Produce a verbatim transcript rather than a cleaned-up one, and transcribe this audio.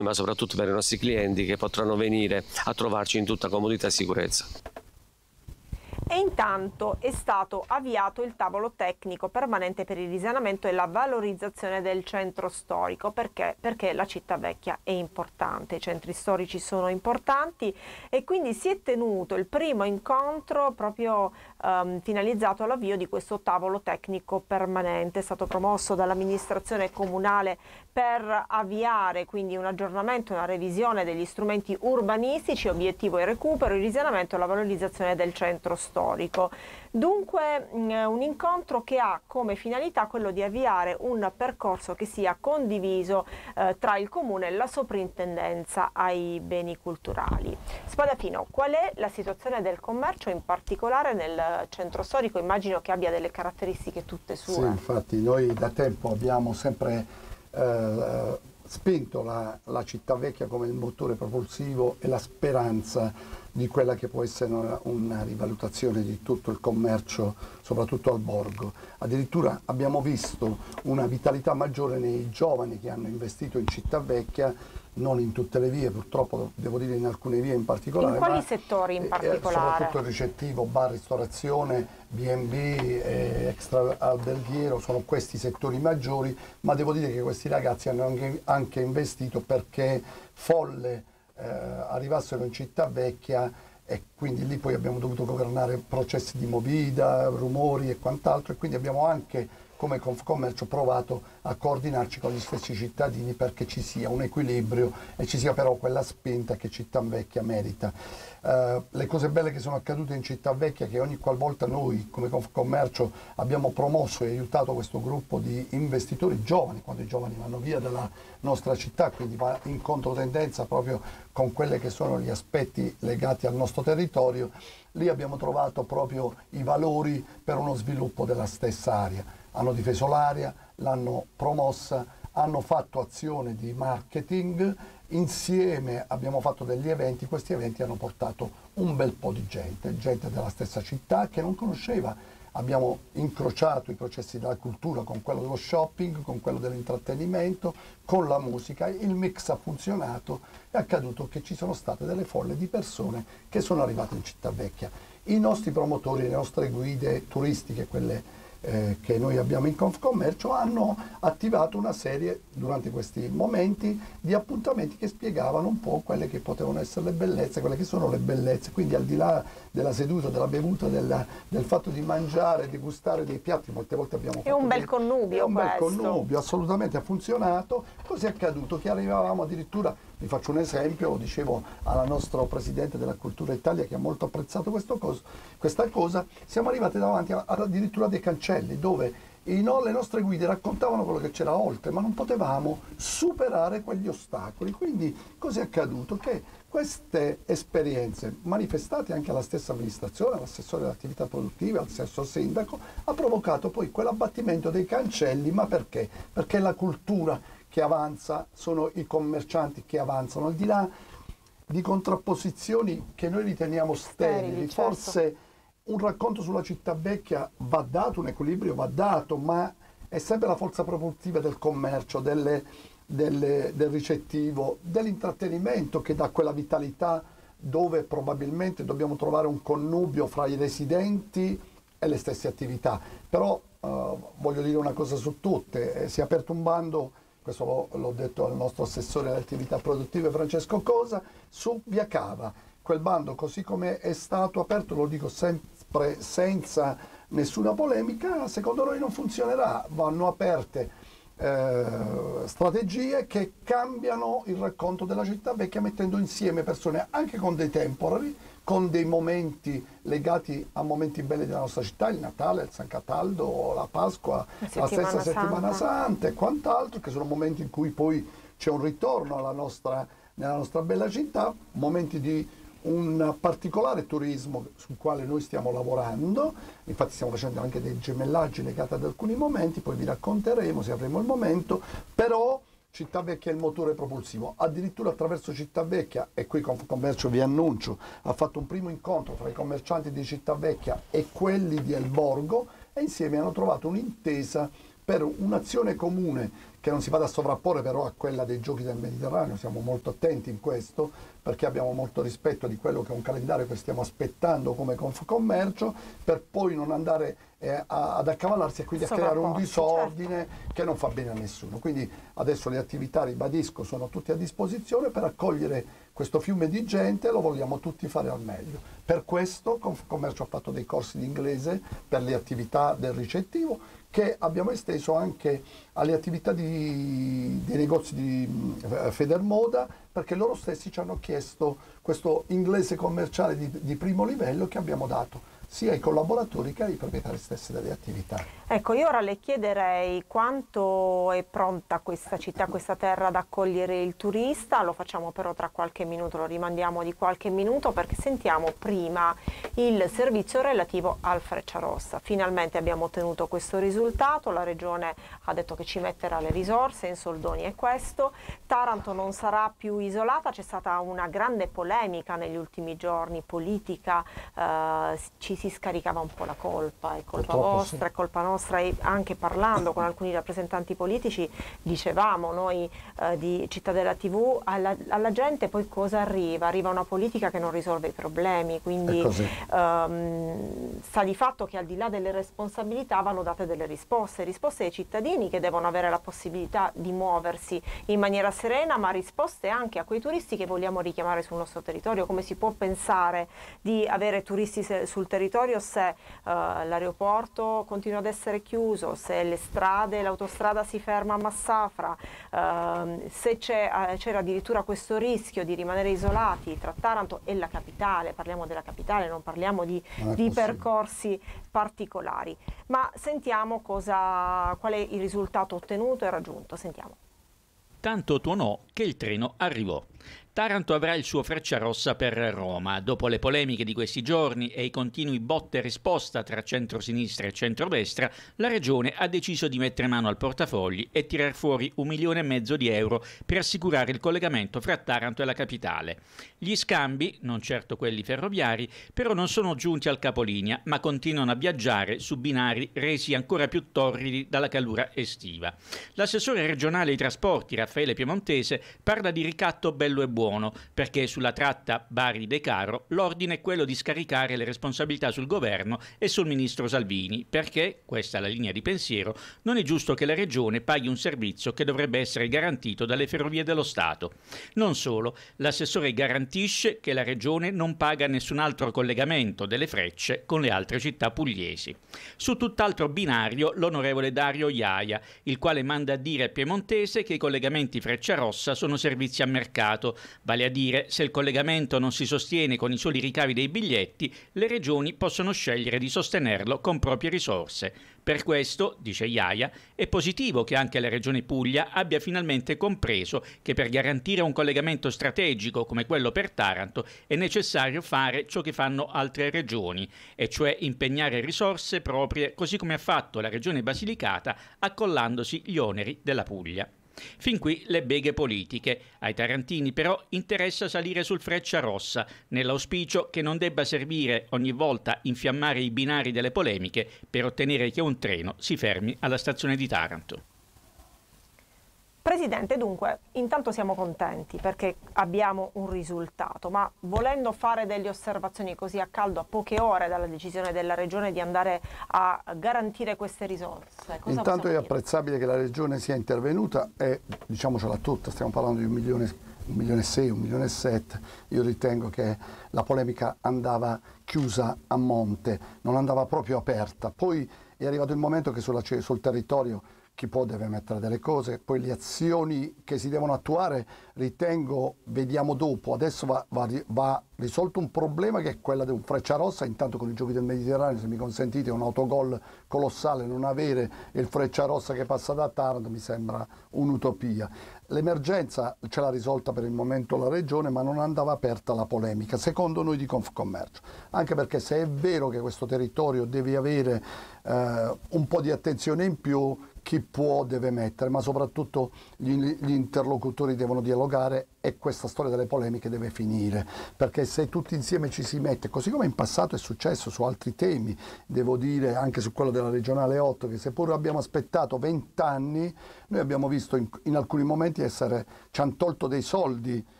ma soprattutto per i nostri clienti che potranno venire a trovarci in tutta comodità e sicurezza. E intanto è stato avviato il tavolo tecnico permanente per il risanamento e la valorizzazione del centro storico. Perché? Perché la città vecchia è importante, i centri storici sono importanti e quindi si è tenuto il primo incontro proprio um, finalizzato all'avvio di questo tavolo tecnico permanente. È stato promosso dall'amministrazione comunale per avviare quindi un aggiornamento, una revisione degli strumenti urbanistici, obiettivo il recupero, il risanamento e la valorizzazione del centro storico. Storico. Dunque un incontro che ha come finalità quello di avviare un percorso che sia condiviso eh, tra il Comune e la Soprintendenza ai beni culturali. Spadafino, qual è la situazione del commercio in particolare nel centro storico? Immagino che abbia delle caratteristiche tutte sue. Sì, infatti noi da tempo abbiamo sempre eh, spinto la, la città vecchia come il motore propulsivo e la speranza di quella che può essere una, una rivalutazione di tutto il commercio, soprattutto al borgo. Addirittura abbiamo visto una vitalità maggiore nei giovani che hanno investito in città vecchia, non in tutte le vie, purtroppo devo dire in alcune vie in particolare. In quali ma, settori in eh, particolare? Soprattutto il ricettivo, bar, ristorazione, B and B, eh, extra alberghiero, sono questi settori maggiori, ma devo dire che questi ragazzi hanno anche, anche investito perché folle Eh, arrivassero in città vecchia e quindi lì poi abbiamo dovuto governare processi di movida, rumori e quant'altro, e quindi abbiamo anche come Confcommercio provato a coordinarci con gli stessi cittadini perché ci sia un equilibrio e ci sia però quella spinta che Città Vecchia merita. Uh, le cose belle che sono accadute in Città Vecchia, che ogni qualvolta noi come Confcommercio abbiamo promosso e aiutato questo gruppo di investitori giovani, quando i giovani vanno via dalla nostra città, quindi va in controtendenza proprio con quelli che sono gli aspetti legati al nostro territorio, lì abbiamo trovato proprio i valori per uno sviluppo della stessa area. Hanno difeso l'area, l'hanno promossa, hanno fatto azione di marketing, insieme abbiamo fatto degli eventi, questi eventi hanno portato un bel po' di gente, gente della stessa città che non conosceva. Abbiamo incrociato i processi della cultura con quello dello shopping, con quello dell'intrattenimento, con la musica, il mix ha funzionato, è accaduto che ci sono state delle folle di persone che sono arrivate in Città Vecchia. I nostri promotori, le nostre guide turistiche, quelle Eh, che noi abbiamo in Confcommercio, hanno attivato una serie durante questi momenti di appuntamenti che spiegavano un po' quelle che potevano essere le bellezze, quelle che sono le bellezze, quindi al di là della seduta, della bevuta, della, del fatto di mangiare, di gustare dei piatti, molte volte abbiamo fatto è un bel dei, connubio è un bel questo. connubio, assolutamente ha funzionato. Così è accaduto che arrivavamo addirittura, vi faccio un esempio, lo dicevo alla nostra Presidente della Cultura Italia che ha molto apprezzato questo coso, questa cosa, siamo arrivati davanti a, a, addirittura dei cancelli dove i, no, le nostre guide raccontavano quello che c'era oltre, ma non potevamo superare quegli ostacoli. Quindi cos'è accaduto? Che queste esperienze, manifestate anche alla stessa amministrazione, all'assessore delle attività produttive, al stesso sindaco, ha provocato poi quell'abbattimento dei cancelli. Ma perché? Perché la cultura che avanza, sono i commercianti che avanzano, al di là di contrapposizioni che noi riteniamo sterili. Certo. Forse un racconto sulla Città Vecchia va dato, un equilibrio va dato, ma è sempre la forza propulsiva del commercio, delle, delle, del ricettivo, dell'intrattenimento che dà quella vitalità, dove probabilmente dobbiamo trovare un connubio fra i residenti e le stesse attività. Però eh, voglio dire una cosa su tutte, eh, si è aperto un bando, questo l'ho detto al nostro assessore alle attività produttive Francesco Cosa, su Via Cava. Quel bando, così come è stato aperto, lo dico sempre senza nessuna polemica, secondo noi non funzionerà. Vanno aperte eh, strategie che cambiano il racconto della Città Vecchia, mettendo insieme persone anche con dei temporary, con dei momenti legati a momenti belli della nostra città, il Natale, il San Cataldo, la Pasqua, la, la stessa settimana santa e quant'altro, che sono momenti in cui poi c'è un ritorno alla nostra, nella nostra bella città, momenti di un particolare turismo sul quale noi stiamo lavorando. Infatti stiamo facendo anche dei gemellaggi legati ad alcuni momenti, poi vi racconteremo se avremo il momento. Però Città Vecchia è il motore propulsivo, addirittura attraverso Città Vecchia, e qui Confcommercio vi annuncio, ha fatto un primo incontro tra i commercianti di Città Vecchia e quelli di El Borgo, e insieme hanno trovato un'intesa per un'azione comune che non si vada a sovrapporre però a quella dei giochi del Mediterraneo. Siamo molto attenti in questo perché abbiamo molto rispetto di quello che è un calendario che stiamo aspettando come Confcommercio, per poi non andare eh, a, ad accavallarsi e quindi a creare un disordine, certo, che non fa bene a nessuno. Quindi adesso le attività, ribadisco, sono tutte a disposizione per accogliere questo fiume di gente, lo vogliamo tutti fare al meglio. Per questo Confcommercio ha fatto dei corsi di inglese per le attività del ricettivo, che abbiamo esteso anche alle attività di, dei negozi di Federmoda, perché loro stessi ci hanno chiesto questo inglese commerciale di, di primo livello che abbiamo dato sia ai collaboratori che ai proprietari stessi delle attività. Ecco, io ora le chiederei quanto è pronta questa città, questa terra ad accogliere il turista. Lo facciamo però tra qualche minuto, lo rimandiamo di qualche minuto perché sentiamo prima il servizio relativo al Frecciarossa. Finalmente abbiamo ottenuto questo risultato, la Regione ha detto che ci metterà le risorse, in soldoni è questo. Taranto non sarà più isolata, c'è stata una grande polemica negli ultimi giorni, politica, eh, ci si scaricava un po' la colpa, è colpa Purtroppo vostra, sì. è colpa nostra, e anche parlando con alcuni rappresentanti politici dicevamo noi eh, di Città della tivù, alla, alla gente poi cosa arriva? Arriva una politica che non risolve i problemi, quindi ehm, sta di fatto che al di là delle responsabilità vanno date delle risposte, risposte ai cittadini che devono avere la possibilità di muoversi in maniera serena, ma risposte anche a quei turisti che vogliamo richiamare sul nostro territorio. Come si può pensare di avere turisti sul territorio se uh, l'aeroporto continua ad essere chiuso, se le strade, l'autostrada si ferma a Massafra, uh, se c'era uh, addirittura questo rischio di rimanere isolati tra Taranto e la capitale, parliamo della capitale, non parliamo di, di percorsi particolari. Ma sentiamo cosa, qual è il risultato ottenuto e raggiunto, sentiamo. Tanto tuonò che il treno arrivò. Taranto avrà il suo Frecciarossa per Roma. Dopo le polemiche di questi giorni e i continui botte e risposta tra centrosinistra e centrodestra, la Regione ha deciso di mettere mano al portafogli e tirar fuori un milione e mezzo di euro per assicurare il collegamento fra Taranto e la capitale. Gli scambi, non certo quelli ferroviari, però non sono giunti al capolinea, ma continuano a viaggiare su binari resi ancora più torridi dalla calura estiva. L'assessore regionale ai trasporti, Raffaele Piemontese, parla di ricatto bello e buono, perché sulla tratta Bari-De Caro l'ordine è quello di scaricare le responsabilità sul governo e sul ministro Salvini, perché, questa è la linea di pensiero, non è giusto che la Regione paghi un servizio che dovrebbe essere garantito dalle ferrovie dello Stato. Non solo, l'assessore garantisce che la Regione non paga nessun altro collegamento delle Frecce con le altre città pugliesi. Su tutt'altro binario l'onorevole Dario Iaia, il quale manda a dire a Piemontese che i collegamenti Frecciarossa sono servizi a mercato, vale a dire, se il collegamento non si sostiene con i soli ricavi dei biglietti, le regioni possono scegliere di sostenerlo con proprie risorse. Per questo, dice Iaia, è positivo che anche la Regione Puglia abbia finalmente compreso che per garantire un collegamento strategico come quello per Taranto è necessario fare ciò che fanno altre regioni, e cioè impegnare risorse proprie, così come ha fatto la Regione Basilicata accollandosi gli oneri della Puglia. Fin qui le beghe politiche. Ai tarantini però interessa salire sul Frecciarossa, nell'auspicio che non debba servire ogni volta infiammare i binari delle polemiche per ottenere che un treno si fermi alla stazione di Taranto. Presidente, dunque, intanto siamo contenti perché abbiamo un risultato, ma volendo fare delle osservazioni così a caldo, a poche ore dalla decisione della Regione di andare a garantire queste risorse, cosa intanto è dire? apprezzabile che la Regione sia intervenuta e, diciamocela tutta, stiamo parlando di un milione, un milione e sei, un milione e sette. Io ritengo che la polemica andava chiusa a monte, non andava proprio aperta. Poi è arrivato il momento che sulla, sul territorio chi può deve mettere delle cose, poi le azioni che si devono attuare ritengo, vediamo dopo. Adesso va, va, va risolto un problema che è quella di un Frecciarossa, intanto con i giochi del Mediterraneo, se mi consentite, è un autogol colossale, non avere il Frecciarossa che passa da Taranto mi sembra un'utopia. L'emergenza ce l'ha risolta per il momento la Regione, ma non andava aperta la polemica, secondo noi di Confcommercio, anche perché se è vero che questo territorio deve avere eh, un po' di attenzione in più, chi può deve mettere, ma soprattutto gli, gli interlocutori devono dialogare e questa storia delle polemiche deve finire, perché se tutti insieme ci si mette, così come in passato è successo su altri temi, devo dire anche su quello della regionale otto, che seppur abbiamo aspettato vent'anni, noi abbiamo visto in, in alcuni momenti essere, ci hanno tolto dei soldi